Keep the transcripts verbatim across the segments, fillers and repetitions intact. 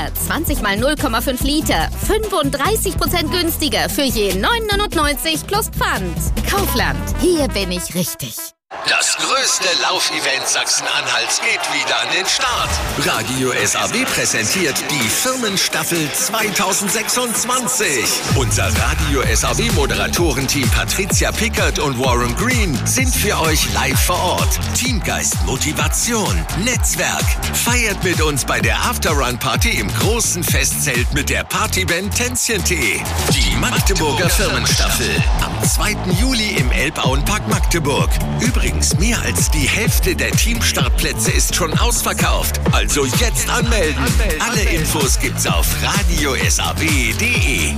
Hier zwanzig mal null Komma fünf Liter. fünfunddreißig Prozent günstiger für je neun neunundneunzig plus Pfand. Kaufland. Hier bin ich richtig. Das größte Laufevent Sachsen-Anhalts geht wieder an den Start. Radio S A W präsentiert die Firmenstaffel zwanzig sechsundzwanzig. Unser Radio S A W-Moderatorenteam Patricia Pickert und Warren Green sind für euch live vor Ort. Teamgeist, Motivation, Netzwerk. Feiert mit uns bei der Afterrun-Party im großen Festzelt mit der Partyband Tänzchen-Tee. Die Magdeburger Firmenstaffel am zweiten Juli im Elbauenpark Magdeburg. Übrigens, mehr als die Hälfte der Teamstartplätze ist schon ausverkauft. Also jetzt anmelden. anmelden Alle anmelden. Infos gibt's auf radio s a w punkt d e.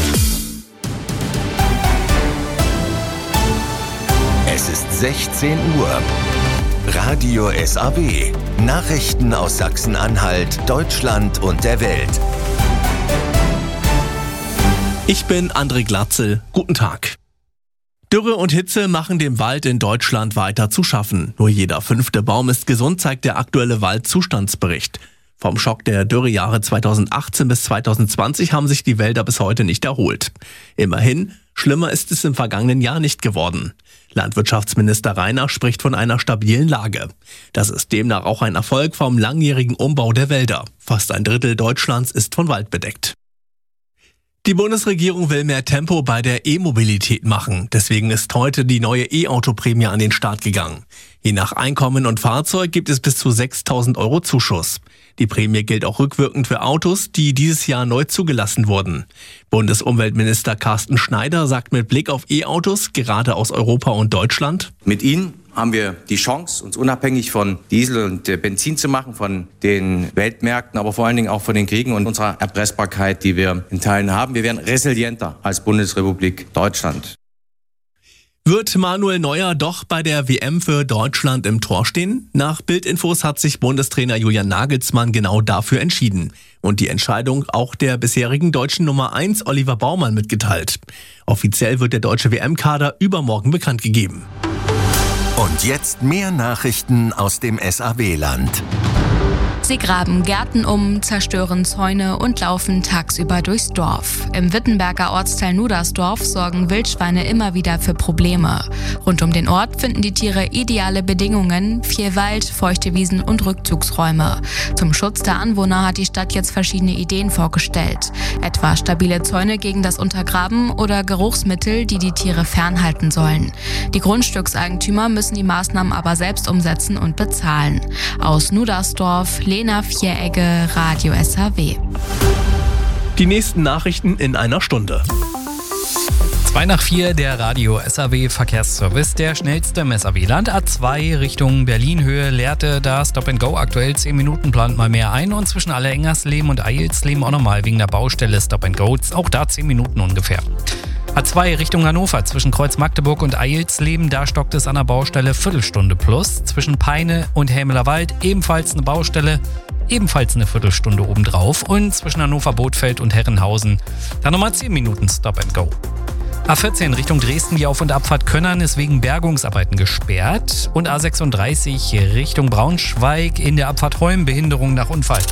Es ist sechzehn Uhr. Radio S A W. Nachrichten aus Sachsen-Anhalt, Deutschland und der Welt. Ich bin André Glatzel. Guten Tag. Dürre und Hitze machen dem Wald in Deutschland weiter zu schaffen. Nur jeder fünfte Baum ist gesund, zeigt der aktuelle Waldzustandsbericht. Vom Schock der Dürrejahre zweitausendachtzehn bis zweitausendzwanzig haben sich die Wälder bis heute nicht erholt. Immerhin, schlimmer ist es im vergangenen Jahr nicht geworden. Landwirtschaftsminister Rainer spricht von einer stabilen Lage. Das ist demnach auch ein Erfolg vom langjährigen Umbau der Wälder. Fast ein Drittel Deutschlands ist von Wald bedeckt. Die Bundesregierung will mehr Tempo bei der E-Mobilität machen. Deswegen ist heute die neue E-Auto-Prämie an den Start gegangen. Je nach Einkommen und Fahrzeug gibt es bis zu sechstausend Euro Zuschuss. Die Prämie gilt auch rückwirkend für Autos, die dieses Jahr neu zugelassen wurden. Bundesumweltminister Carsten Schneider sagt mit Blick auf E-Autos, gerade aus Europa und Deutschland: Mit ihnen haben wir die Chance, uns unabhängig von Diesel und Benzin zu machen, von den Weltmärkten, aber vor allen Dingen auch von den Kriegen und unserer Erpressbarkeit, die wir in Teilen haben. Wir werden resilienter als Bundesrepublik Deutschland. Wird Manuel Neuer doch bei der W M für Deutschland im Tor stehen? Nach Bild-Infos hat sich Bundestrainer Julian Nagelsmann genau dafür entschieden. Und die Entscheidung auch der bisherigen deutschen Nummer eins Oliver Baumann mitgeteilt. Offiziell wird der deutsche W M-Kader übermorgen bekannt gegeben. Und jetzt mehr Nachrichten aus dem S A W-Land. Sie graben Gärten um, zerstören Zäune und laufen tagsüber durchs Dorf. Im Wittenberger Ortsteil Nudersdorf sorgen Wildschweine immer wieder für Probleme. Rund um den Ort finden die Tiere ideale Bedingungen, viel Wald, feuchte Wiesen und Rückzugsräume. Zum Schutz der Anwohner hat die Stadt jetzt verschiedene Ideen vorgestellt. Etwa stabile Zäune gegen das Untergraben oder Geruchsmittel, die die Tiere fernhalten sollen. Die Grundstückseigentümer müssen die Maßnahmen aber selbst umsetzen und bezahlen. Aus Nudersdorf, Lena Vieregge, Radio S A W. Die nächsten Nachrichten in einer Stunde. zwei nach vier, der Radio S A W Verkehrsservice, der schnellste im S A W-Land. A zwei Richtung Berlin-Höhe leerte da Stop and Go aktuell zehn Minuten, plant mal mehr ein. Und zwischen Allerengers-Lehm und Eilsleben auch nochmal wegen der Baustelle Stop and Go, auch da zehn Minuten ungefähr. A zwei Richtung Hannover, zwischen Kreuz Magdeburg und Eilsleben, da stockt es an der Baustelle Viertelstunde plus. Zwischen Peine und Hämelerwald ebenfalls eine Baustelle, ebenfalls eine Viertelstunde obendrauf. Und zwischen Hannover-Bothfeld und Herrenhausen, da nochmal zehn Minuten Stop and Go. A vierzehn Richtung Dresden, die Auf- und Abfahrt Könnern ist wegen Bergungsarbeiten gesperrt. Und A sechsunddreißig Richtung Braunschweig in der Abfahrt Holm, Behinderung nach Unfall.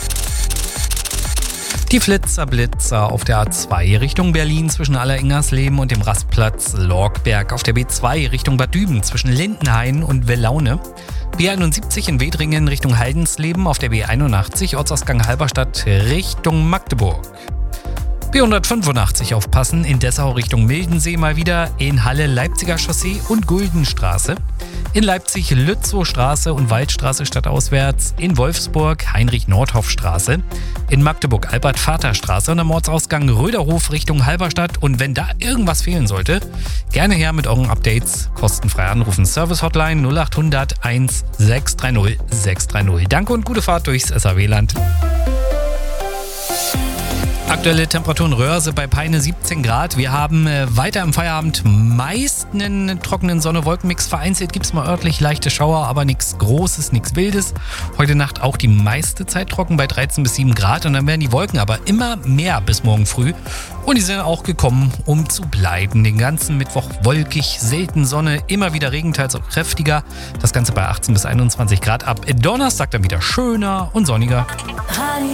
Die Flitzer-Blitzer auf der A zwei Richtung Berlin zwischen Allerengersleben und dem Rastplatz Lorgberg. Auf der B zwei Richtung Bad Düben zwischen Lindenhain und Wellaune. B einundsiebzig in Wedringen Richtung Haldensleben. Auf der B einundachtzig Ortsausgang Halberstadt Richtung Magdeburg. B hundertfünfundachtzig aufpassen, in Dessau Richtung Mildensee mal wieder, in Halle Leipziger Chaussee und Guldenstraße, in Leipzig Lützowstraße und Waldstraße stadtauswärts, in Wolfsburg Heinrich-Nordhoff-Straße, in Magdeburg Albert-Vater-Straße und am Ortsausgang Röderhof Richtung Halberstadt. Und wenn da irgendwas fehlen sollte, gerne her mit euren Updates, kostenfrei anrufen. Service-Hotline null acht hundert eins sechs drei null sechs drei null. Danke und gute Fahrt durchs S A W-Land. Aktuelle Temperaturen Röhrse bei Peine siebzehn Grad. Wir haben äh, weiter im Feierabend meist einen trockenen Sonne-Wolkenmix. Vereinzelt gibt es mal örtlich leichte Schauer, aber nichts Großes, nichts Wildes. Heute Nacht auch die meiste Zeit trocken bei dreizehn bis sieben Grad. Und dann werden die Wolken aber immer mehr bis morgen früh. Und die sind auch gekommen, um zu bleiben. Den ganzen Mittwoch wolkig, selten Sonne, immer wieder Regen, teils auch kräftiger. Das Ganze bei achtzehn bis einundzwanzig Grad. Ab Donnerstag dann wieder schöner und sonniger.